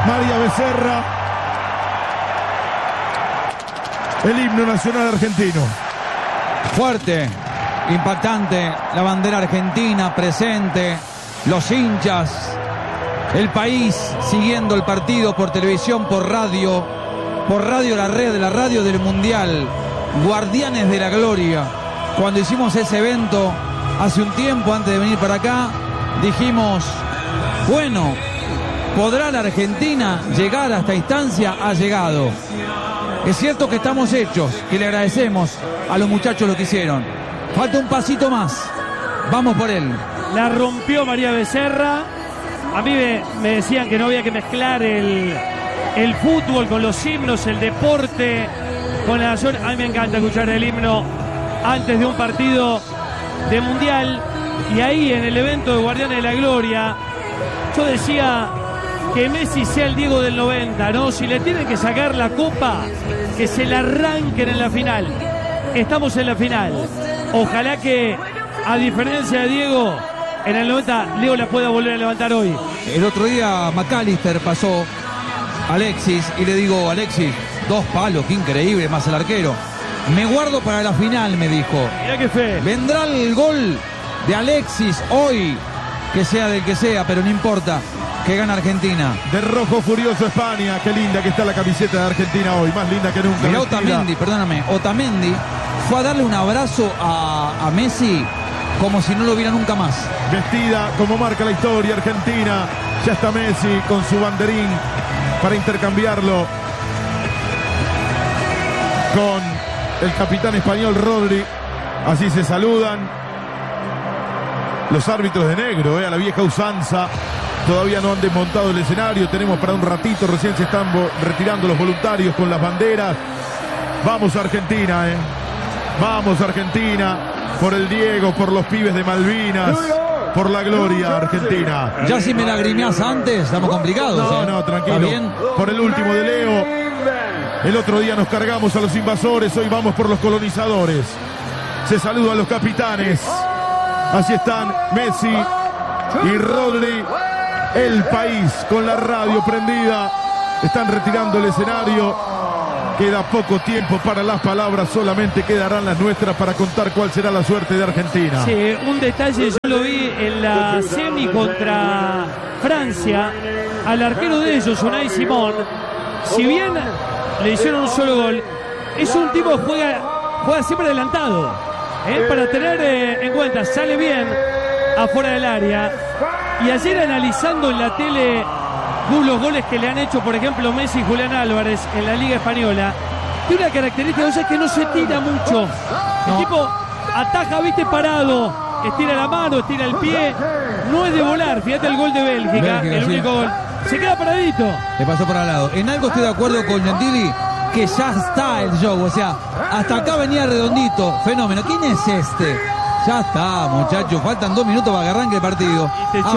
María Becerra, el himno nacional argentino. Fuerte, impactante, la bandera argentina presente, los hinchas, el país siguiendo el partido por televisión, por radio La Red, la radio del Mundial, Guardianes de la Gloria. Cuando hicimos ese evento hace un tiempo, antes de venir para acá, dijimos, bueno, ¿podrá la Argentina llegar a esta instancia? Ha llegado. Es cierto que estamos hechos, que le agradecemos a los muchachos lo que hicieron. Falta un pasito más. Vamos por él. La rompió María Becerra. A mí me decían que no había que mezclar el fútbol con los himnos, el deporte con la nación. A mí me encanta escuchar el himno antes de un partido de Mundial. Y ahí en el evento de Guardianes de la Gloria, yo decía que Messi sea el Diego del 90, ¿no? Si le tienen que sacar la copa, que se la arranquen en la final. Estamos en la final. Ojalá que, a diferencia de Diego, en el 90, Leo la pueda volver a levantar hoy. El otro día McAllister pasó Alexis y le digo, Alexis, 2 palos, qué increíble, más el arquero. Me guardo para la final, me dijo. Mirá qué fe. Vendrá el gol de Alexis hoy, que sea del que sea, pero no importa, que gana Argentina. De rojo furioso España, qué linda que está la camiseta de Argentina hoy, más linda que nunca. Mirá Otamendi, perdóname, Otamendi fue a darle un abrazo a Messi como si no lo viera nunca más. Vestida como marca la historia argentina, ya está Messi con su banderín para intercambiarlo con el capitán español Rodri. Así se saludan los árbitros de negro, a la vieja usanza. Todavía no han desmontado el escenario, tenemos para un ratito, recién se están retirando los voluntarios con las banderas. Vamos Argentina, vamos Argentina, por el Diego, por los pibes de Malvinas, por la gloria argentina. Ya si me lagrimeás antes, estamos complicados. No, tranquilo. ¿Bien? Por el último de Leo. El otro día nos cargamos a los invasores, hoy vamos por los colonizadores. Se saluda a los capitanes. Así están Messi y Rodri. El país con la radio prendida. Están retirando el escenario. Queda poco tiempo para las palabras, solamente quedarán las nuestras para contar cuál será la suerte de Argentina. Sí, un detalle, yo lo vi en la semi contra Francia, al arquero de ellos, Unai Simón, si bien le hicieron un solo gol, es un tipo que juega siempre adelantado, para tener en cuenta, sale bien afuera del área. Y ayer analizando en la tele los goles que le han hecho, por ejemplo, Messi y Julián Álvarez en la Liga Española, tiene una característica, o sea, que no se tira mucho. El tipo ataja, viste, parado, estira la mano, estira el pie, no es de volar. Fíjate el gol de Bélgica, el único gol. Se queda paradito. Le pasó por al lado. En algo estoy de acuerdo con Gentili, que ya está el show, o sea, hasta acá venía redondito, fenómeno. ¿Quién es este? Ya está, muchachos, faltan 2 minutos para que arranque el partido.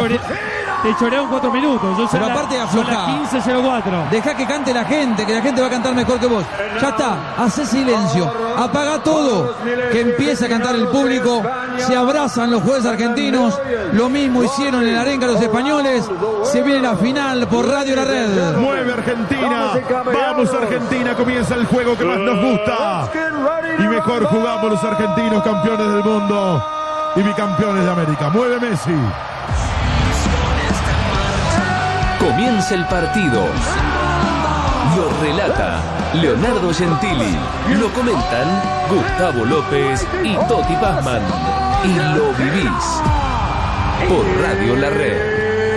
Te chorearon 4 minutos. Pero aparte aflojá. 15:04. Deja que cante la gente, que la gente va a cantar mejor que vos. Ya está, hace silencio, apaga todo, que empiece a cantar el público. Se abrazan los jueces argentinos. Lo mismo hicieron en la arenga los españoles. Se viene la final por Radio La Red. Mueve Argentina, vamos Argentina, comienza el juego que más nos gusta. Y mejor jugamos los argentinos, campeones del mundo y bicampeones de América. Mueve Messi. Comienza el partido. Lo relata Leonardo Gentili. Lo comentan Gustavo López y Toti Pazman. Y lo vivís por Radio La Red.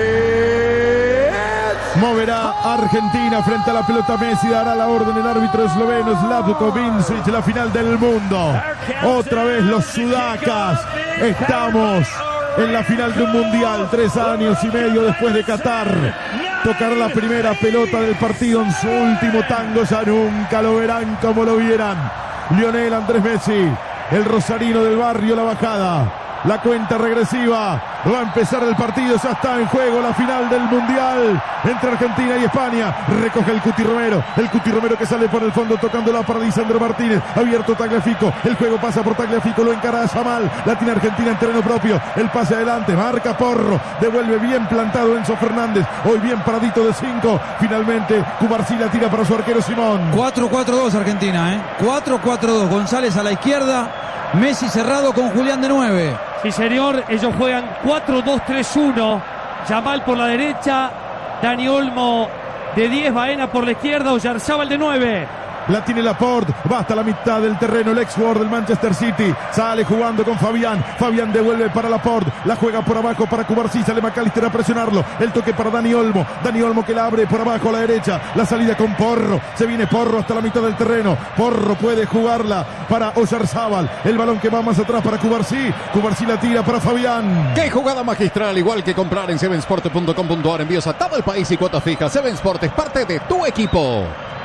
Moverá Argentina frente a la pelota Messi. Dará la orden el árbitro esloveno Slavko Vincic. La final del mundo. Otra vez los sudacas. Estamos en la final de un mundial, 3 años y medio después de Qatar. Tocará la primera pelota del partido en su último tango. Ya nunca lo verán como lo vieran. Lionel Andrés Messi, el rosarino del barrio La Bajada. La cuenta regresiva Va a empezar el partido, ya está en juego la final del Mundial entre Argentina y España. Recoge el Cuti Romero que sale por el fondo tocándola para Lisandro Martínez. Abierto Tagliafico, el juego pasa por Tagliafico, lo encara a Yamal. La tiene Argentina en terreno propio. El pase adelante, marca Porro, devuelve bien plantado Enzo Fernández. Hoy bien paradito de 5. Finalmente Cubarsí la tira para su arquero Simón. 4-4-2 Argentina, 4-4-2. González a la izquierda, Messi cerrado con Julián de 9. Sí, señor, ellos juegan 4-2-3-1. Yamal por la derecha, Dani Olmo de 10, Baena por la izquierda, Oyarzábal de 9. La tiene Laporte, va hasta la mitad del terreno el ex jugador del Manchester City, sale jugando con Fabián devuelve para Laporte, la juega por abajo para Cubarsí, sale McAllister a presionarlo, el toque para Dani Olmo que la abre por abajo a la derecha, la salida con Porro, se viene Porro hasta la mitad del terreno, Porro puede jugarla para Oyarzábal, el balón que va más atrás para Cubarsí la tira para Fabián. ¡Qué jugada magistral! Igual que comprar en sevensport.com.ar, envíos a todo el país y cuotas fijas. Seven Sport es parte de tu equipo.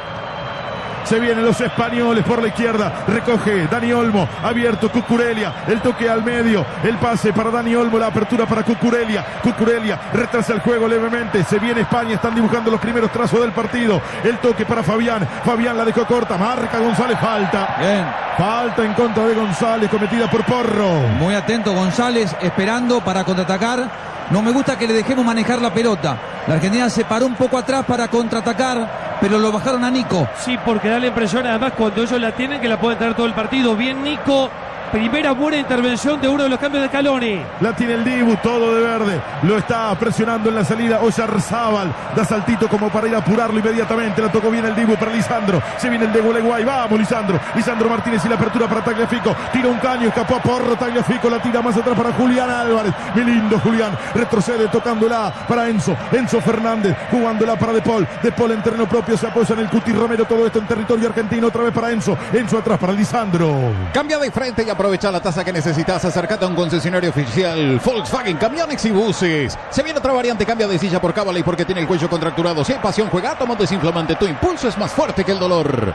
Se vienen los españoles por la izquierda. Recoge Dani Olmo. Abierto Cucurella. El toque al medio. El pase para Dani Olmo. La apertura para Cucurella. Cucurella retrasa el juego levemente. Se viene España. Están dibujando los primeros trazos del partido. El toque para Fabián. Fabián la dejó corta. Marca González. Falta. Bien. Falta en contra de González cometida por Porro. Muy atento González, esperando para contraatacar. No me gusta que le dejemos manejar la pelota. La Argentina se paró un poco atrás para contraatacar, pero lo bajaron a Nico. Sí, porque da la impresión, además, cuando ellos la tienen, que la pueden tener todo el partido. Bien, Nico. Primera buena intervención de uno de los cambios de Scaloni. La tiene el Dibu, todo de verde. Lo está presionando en la salida Oyarzábal. Da saltito como para ir a apurarlo inmediatamente. La tocó bien el Dibu para Lisandro. Se viene el de Gualeguay. Vamos, Lisandro. Lisandro Martínez y la apertura para Tagliafico. Tira un caño, escapó a Porro. Tagliafico la tira más atrás para Julián Álvarez. Mi lindo Julián. Retrocede tocándola para Enzo. Enzo Fernández jugándola para De Paul. De Paul en terreno propio. Se apoya en el Cuti Romero. Todo esto en territorio argentino. Otra vez para Enzo. Enzo atrás para Lisandro. Cambia de frente y aprovecha la tasa que necesitas. Acércate a un concesionario oficial Volkswagen Camiones y Buses. Se viene otra variante, cambia de silla por Cavalli porque tiene el cuello contracturado. Si hay pasión, juega Átomo desinflamante. Tu impulso es más fuerte que el dolor.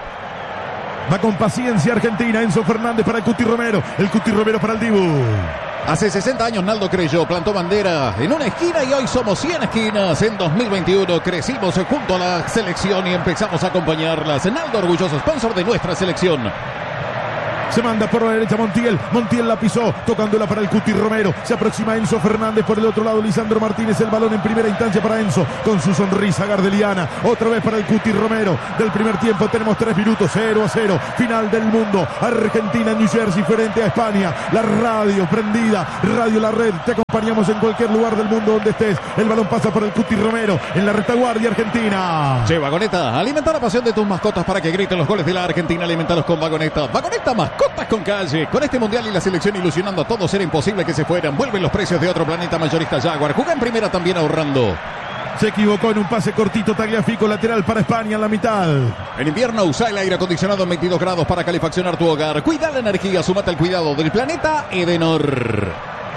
Va con paciencia Argentina. Enzo Fernández para el Cuti Romero. El Cuti Romero para el Dibu. Hace 60 años Naldo creyó, plantó bandera en una esquina y hoy somos 100 esquinas. En 2021 crecimos junto a la selección y empezamos a acompañarlas. Naldo, orgulloso sponsor de nuestra selección. Se manda por la derecha Montiel la pisó, tocándola para el Cuti Romero. Se aproxima Enzo Fernández por el otro lado. Lisandro Martínez, el balón en primera instancia para Enzo, con su sonrisa gardeliana. Otra vez para el Cuti Romero. Del primer tiempo tenemos 3 minutos, 0-0. Final del mundo. Argentina, New Jersey frente a España. La radio prendida, Radio La Red. Te acompañamos en cualquier lugar del mundo donde estés. El balón pasa por el Cuti Romero en la retaguardia argentina. Che, Vagoneta, alimenta la pasión de tus mascotas para que griten los goles de la Argentina. Alimentalos con Vagoneta. Vagoneta, mascotas con calle. Con este mundial y la selección ilusionando a todos, era imposible que se fueran. Vuelven los precios de otro planeta, mayorista Jaguar. Juega en primera también ahorrando. Se equivocó en un pase cortito Tagliafico, lateral para España en la mitad. En invierno usa el aire acondicionado en 22 grados para calefaccionar tu hogar. Cuida la energía, sumate al cuidado del planeta Edenor.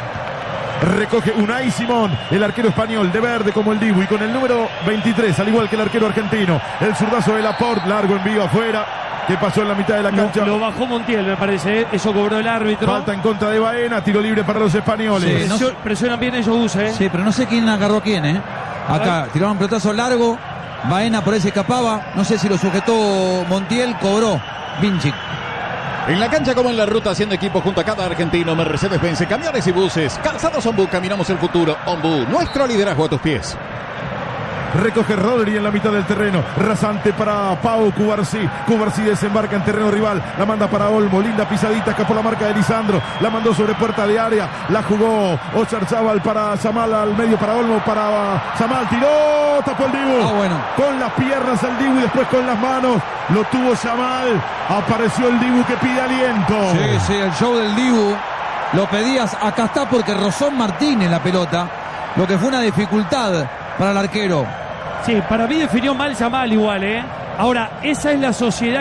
Recoge Unai Simón, el arquero español de verde como el Dibu y con el número 23, al igual que el arquero argentino. El zurdazo de Laporte, largo envío afuera. ¿Qué pasó en la mitad de la cancha? Lo bajó Montiel, me parece. Eso cobró el árbitro. Falta en contra de Baena, tiro libre para los españoles. Sí, presionan bien ellos, Sí, pero no sé quién agarró a quién, Acá tiraron un pelotazo largo. Baena por ahí se escapaba. No sé si lo sujetó Montiel, cobró Vinci. En la cancha como en la ruta, haciendo equipo junto a cada argentino. Mercedes-Benz, camiones y buses. Calzados Ombú, caminamos el futuro. Ombú, nuestro liderazgo a tus pies. Recoge Rodri en la mitad del terreno. Rasante para Pau Cubarsí. Cubarsí desembarca en terreno rival. La manda para Olmo. Linda pisadita. Escapó la marca de Lisandro. La mandó sobre puerta de área. La jugó Oyarzábal para Yamal al medio para Olmo. Para Yamal. Tiró. Tapó el Dibu. Bueno. Con las piernas al Dibu y después con las manos. Lo tuvo Yamal. Apareció el Dibu que pide aliento. Sí, el show del Dibu. Lo pedías. Acá está porque rozó Martínez la pelota. Lo que fue una dificultad para el arquero. Sí, para mí definió mal Yamal igual, Ahora, esa es la sociedad que hay que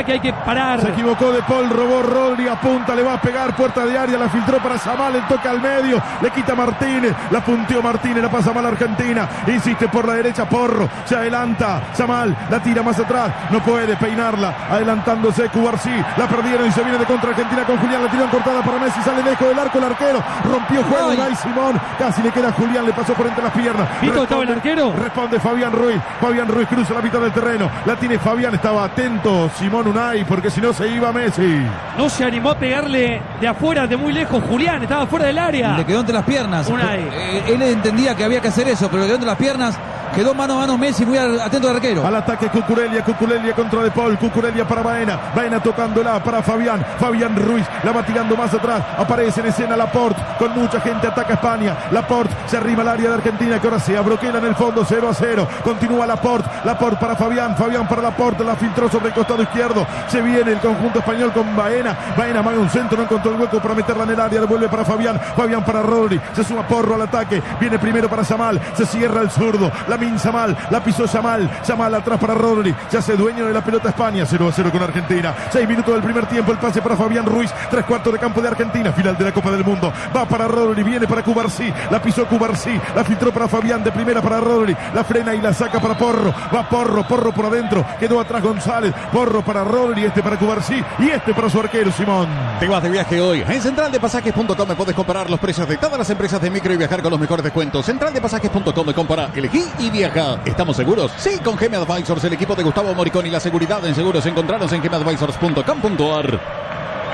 parar. Se equivocó De Paul, robó Rodri, apunta, le va a pegar, puerta de área, la filtró para Samal, el toca al medio, le quita Martínez, la punteó Martínez, la pasa mal Argentina, insiste por la derecha Porro, se adelanta Samal, la tira más atrás, no puede peinarla, adelantándose Cubarsí, la perdieron y se viene de contra Argentina con Julián, la tiró cortada para Messi, sale lejos del arco el arquero, rompió juego Unai Simón, casi le queda a Julián, le pasó por entre las piernas. ¿Vito estaba el arquero? Responde Fabián Ruiz cruza la mitad del terreno, la tiene Fabián, estaba atento Simón Unai, porque si no se iba Messi. No se animó a pegarle de afuera, de muy lejos, Julián, estaba fuera del área. Le quedó entre las piernas. Unai. Él entendía que había que hacer eso, pero le quedó entre las piernas. Quedó mano a mano Messi, muy atento al arquero. Al ataque Cucurella contra De Paul, Cucurella para Baena tocándola para Fabián Ruiz, la va tirando más atrás, aparece en escena Laporte, con mucha gente ataca España, Laporte se arrima al área de Argentina, que ahora se abroquela en el fondo, 0-0, continúa Laporte para Fabián para Laporte, la filtró sobre el costado izquierdo, se viene el conjunto español con Baena maga un centro, no encontró el hueco para meterla en el área, devuelve para Fabián para Rodri, se suma Porro al ataque, viene primero para Samal, se cierra el zurdo, Lamin Samal, la pisó Samal atrás para Rodri, se hace dueño de la pelota España, 0-0 con Argentina, 6 minutos del primer tiempo, el pase para Fabián Ruiz, 3/4 de campo de Argentina, final de la Copa del Mundo, va para Rodri, viene para Cubarsí, la pisó Cubarsí, la filtró para Fabián, de primera para Rodri, la frena y la saca para Porro, va Porro por adentro, quedó atrás González, Porro para Rodri, este para Cubarsí y este para su arquero Simón. Te vas de viaje hoy. En centraldepasajes.com puedes comparar los precios de todas las empresas de micro y viajar con los mejores descuentos. Centraldepasajes.com, compara, elegí y viaja. ¿Estamos seguros? Sí, con GM Advisors, el equipo de Gustavo Moricón y la seguridad en seguros. Encontraros en gmadvisors.com.ar.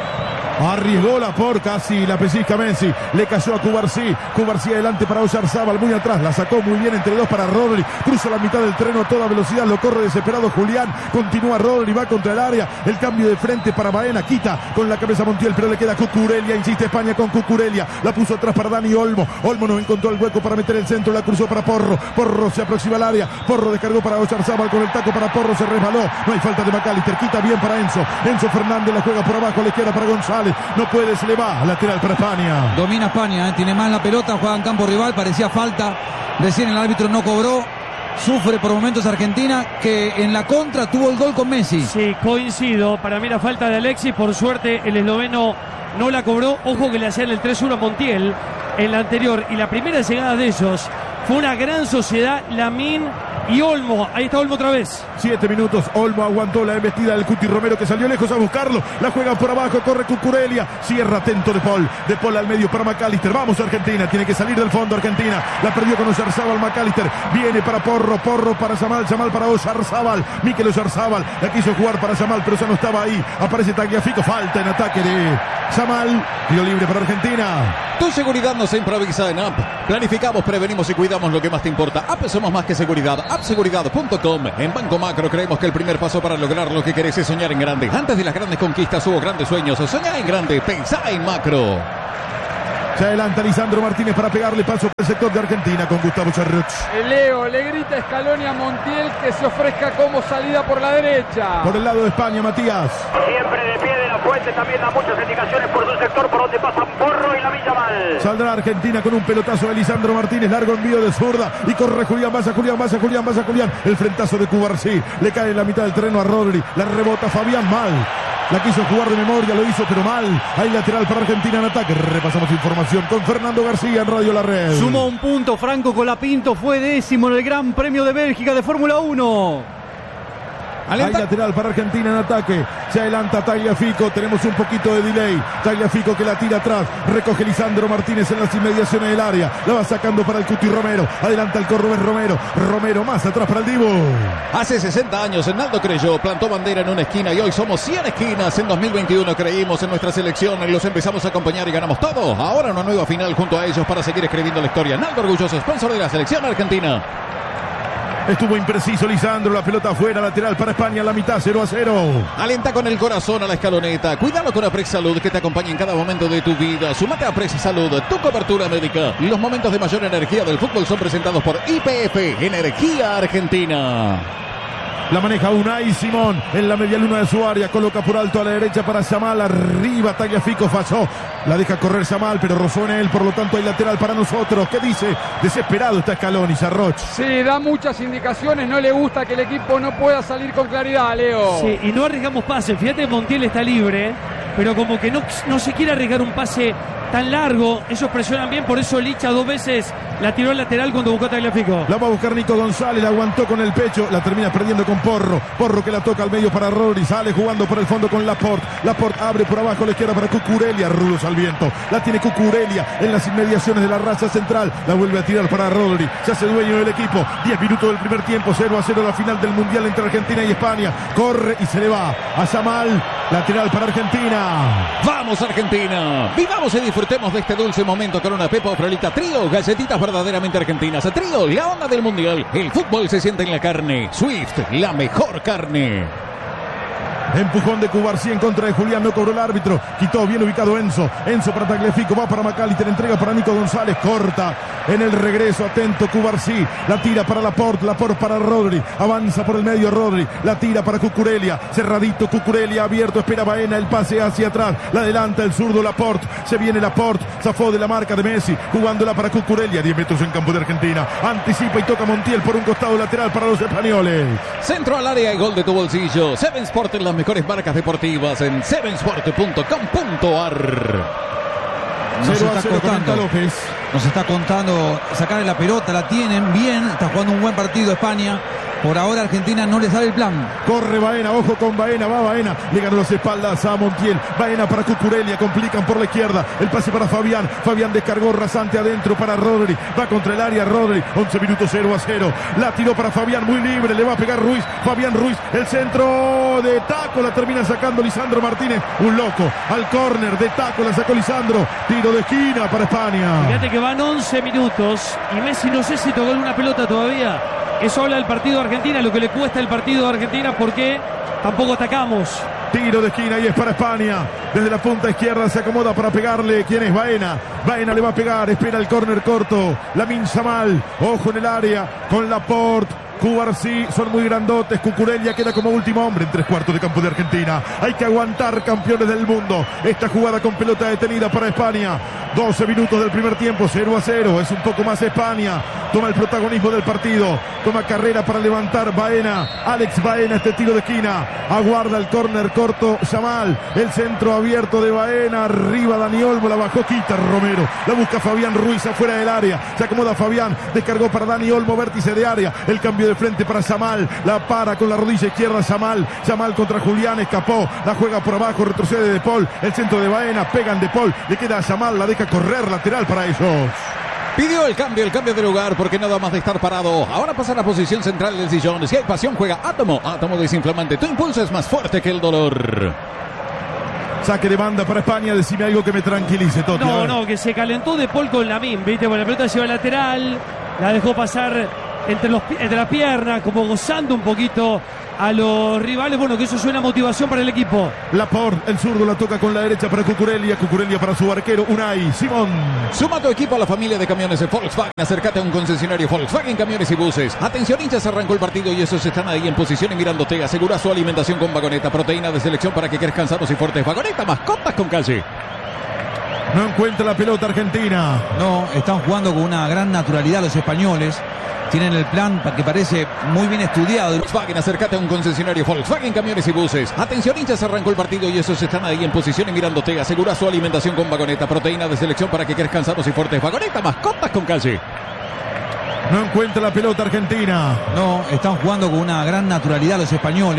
Arriesgó Laporte, casi la pellizca Messi, le cayó a Cubarsí adelante para Oyarzábal, muy atrás, la sacó muy bien entre dos para Rodri, cruza la mitad del terreno a toda velocidad, lo corre desesperado Julián, continúa Rodri, va contra el área, el cambio de frente para Baena, quita con la cabeza Montiel, pero le queda Cucurella, insiste España con Cucurella, la puso atrás para Dani Olmo no encontró el hueco para meter el centro, la cruzó para Porro se aproxima al área, Porro descargó para Oyarzábal con el taco para Porro, se resbaló, no hay falta de McAllister, quita bien para Enzo Fernández, la juega por abajo, a la izquierda para González, no puede, se le va, lateral para España. Domina España, tiene más la pelota, juega en campo rival, parecía falta, recién el árbitro no cobró, sufre por momentos Argentina, que en la contra tuvo el gol con Messi. Sí, coincido, para mí la falta de Alexis, por suerte el esloveno no la cobró, ojo que le hacían el 3-1 a Montiel en la anterior, y la primera llegada de ellos fue una gran sociedad, Lamin y Olmo, ahí está Olmo otra vez. 7 minutos, Olmo aguantó la embestida del Cuti Romero, que salió lejos a buscarlo, la juega por abajo, corre Cucurella, cierra atento De Paul al medio para McAllister, vamos Argentina, tiene que salir del fondo Argentina, la perdió con Oyarzábal, McAllister, viene para Porro para Samal para Oyarzábal, Mikel Oyarzábal, la quiso jugar para Samal, pero ya no estaba ahí, aparece Tagliafico, falta en ataque de Samal, tiro libre para Argentina. Tu seguridad no se improvisa en App. Planificamos, prevenimos y cuidamos lo que más te importa. App, somos más que seguridad. Appseguridad.com. En Banco Macro creemos que el primer paso para lograr lo que querés es soñar en grande. Antes de las grandes conquistas hubo grandes sueños. Soñá en grande, pensá en macro. Se adelanta Lisandro Martínez para pegarle paso por el sector de Argentina con Gustavo Charruch. Leo le grita a Scaloni a Montiel que se ofrezca como salida por la derecha. Por el lado de España, Matías. Siempre de pie de la Fuente, también da muchas indicaciones por su sector, por donde pasan Porro y Lamin Yamal. Saldrá Argentina con un pelotazo de Lisandro Martínez, largo envío de zurda y corre Julián, Julián. El frentazo de Cubarsí, le cae en la mitad del terreno a Rodri, la rebota Fabián mal. La quiso jugar de memoria, lo hizo pero mal. Hay lateral para Argentina en ataque. Repasamos información con Fernando García en Radio La Red. Sumó un punto Franco Colapinto, fue 10º en el Gran Premio de Bélgica de Fórmula 1. Hay lateral para Argentina en ataque. Se adelanta Tagliafico. Tenemos un poquito de delay. Tagliafico que la tira atrás. Recoge Lisandro Martínez en las inmediaciones del área. La va sacando para el Cuti Romero. Adelanta el Cordobés Romero. Romero más atrás para el Divo. Hace 60 años Naldo creyó, plantó bandera en una esquina y hoy somos 100 esquinas. En 2021 creímos en nuestra selección, los empezamos a acompañar y ganamos todo. Ahora una nueva final junto a ellos para seguir escribiendo la historia. Naldo orgulloso, sponsor de la selección argentina. Estuvo impreciso Lisandro, la pelota afuera, lateral para España en la mitad, 0-0. Alenta con el corazón a la escaloneta. Cuídalo con Aprex Salud, que te acompaña en cada momento de tu vida. Sumate a Aprex Salud, tu cobertura médica. Los momentos de mayor energía del fútbol son presentados por YPF, Energía Argentina. La maneja Unai Simón en la media luna de su área. Coloca por alto a la derecha para Yamal. Arriba Tagliafico, falló. La deja correr Yamal, pero rozó en él. Por lo tanto hay lateral para nosotros. ¿Qué dice? Desesperado está Scaloni, Sarroch. Sí, da muchas indicaciones. No le gusta que el equipo no pueda salir con claridad, Leo. Sí, y no arriesgamos pases. Fíjate, Montiel está libre, pero como que no se quiere arriesgar un pase tan largo. Ellos presionan bien, por eso Licha 2 veces la tiró al lateral cuando buscó a Tagliafico. La va a buscar Nico González, la aguantó con el pecho, la termina perdiendo con Porro. Porro que la toca al medio para Rodri, sale jugando por el fondo con Laporte. Laporte abre por abajo a la izquierda para Cucurella, rulos al viento. La tiene Cucurella en las inmediaciones de la raza central. La vuelve a tirar para Rodri, se hace dueño del equipo. 10 minutos del primer tiempo, 0-0 la final del Mundial entre Argentina y España. Corre y se le va a Yamal, lateral para Argentina. ¡Vamos, Argentina! ¡Vivamos y disfrutemos de este dulce momento con una Pepa Frolita Trío! Galletitas verdaderamente argentinas. Trío, la onda del Mundial. El fútbol se siente en la carne. Swift, la mejor carne. Empujón de Cubarsí en contra de Julián, no cobró el árbitro, quitó bien ubicado Enzo para Tagliafico, va para Macalister, entrega para Nico González, corta en el regreso, atento Cubarsí, la tira para Laporte para Rodri, avanza por el medio Rodri, la tira para Cucurella, cerradito Cucurella, abierto, espera Baena, el pase hacia atrás, la adelanta el zurdo Laporte, se viene Laporte, zafó de la marca de Messi, jugándola para Cucurella, 10 metros en campo de Argentina, anticipa y toca Montiel por un costado lateral para los españoles. Centro al área y gol de tu bolsillo. Seven Sport en las mejores marcas deportivas en sevensport.com.ar. Nos está contando sacarle la pelota, la tienen bien, está jugando un buen partido España. Por ahora Argentina no le sale el plan. Corre Baena, ojo con Baena, va Baena, le ganó las espaldas a Montiel. Baena para Cucurella, complican por la izquierda. El pase para Fabián, Fabián descargó rasante adentro para Rodri. Va contra el área Rodri, 11 minutos 0-0. La tiró para Fabián, muy libre, le va a pegar Ruiz. Fabián Ruiz, el centro de taco, la termina sacando Lisandro Martínez. Un loco, al córner de taco la sacó Lisandro. Tiro de esquina para España. Fíjate que van 11 minutos y Messi no sé si tocó una pelota todavía. Eso habla del partido de Argentina, lo que le cuesta el partido de Argentina porque tampoco atacamos. Tiro de esquina y es para España. Desde la punta izquierda se acomoda para pegarle. ¿Quién es? Baena. Baena le va a pegar. Espera el córner corto. Lamine Yamal. Ojo en el área con Laporte. Cubarsí, son muy grandotes. Cucurella queda como último hombre en 3/4 de campo de Argentina. Hay que aguantar, campeones del mundo. Esta jugada con pelota detenida para España. 12 minutos del primer tiempo, 0-0. Es un poco más España. Toma el protagonismo del partido. Toma carrera para levantar Baena. Alex Baena, este tiro de esquina. Aguarda el córner corto Yamal. El centro abierto de Baena. Arriba Dani Olmo, la bajó, quita Romero. La busca Fabián Ruiz afuera del área. Se acomoda Fabián. Descargó para Dani Olmo, vértice de área. El cambio de frente para Yamal. La para con la rodilla izquierda Yamal. Yamal contra Julián, escapó. La juega por abajo, retrocede De Paul. El centro de Baena, pegan De Paul. Le queda a Yamal, la deja correr, lateral para ellos. Pidió el cambio de lugar porque nada más de estar parado. Ahora pasa a la posición central del sillón. Si hay pasión, juega Átomo. Átomo desinflamante. Tu impulso es más fuerte que el dolor. Saque de banda para España. Decime algo que me tranquilice, Toti. No, que se calentó De Paul con Lamine, ¿viste? Bueno, la pelota se iba lateral. La dejó pasar entre las piernas, como gozando un poquito a los rivales. Bueno, que eso suena motivación para el equipo. Laporte, el zurdo, la toca con la derecha para Cucurella. Cucurella para su arquero, Unai Simón. Suma tu equipo a la familia de camiones de Volkswagen. Acércate a un concesionario Volkswagen Camiones y Buses. Atención, hinchas, arrancó el partido y esos están ahí en posición y mirándote. Asegura su alimentación con Vagoneta. Proteína de selección para que crezcan sanos y fuertes. Vagoneta, mascotas con calle. No encuentra la pelota Argentina. No, están jugando con una gran naturalidad los españoles. Tienen el plan que parece muy bien estudiado. Volkswagen, acércate a un concesionario Volkswagen Camiones y Buses. Atención, hinchas, arrancó el partido y esos están ahí en posición y mirándote. Asegura su alimentación con Vagoneta. Proteína de selección para que crezcan sanos y fuertes. Vagoneta, mascotas con calle. No encuentra la pelota Argentina. No, están jugando con una gran naturalidad los españoles.